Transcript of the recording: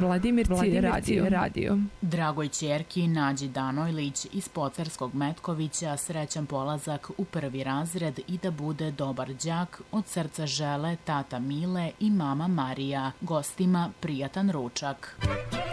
Vladimirci radio. Dragoj ćerki Nađi Danojlić iz Pocarskog Metkovića srećan polazak u 1. razred i da bude dobar đak od srca žele tata Mile i mama Marija. Gostima prijatan ručak.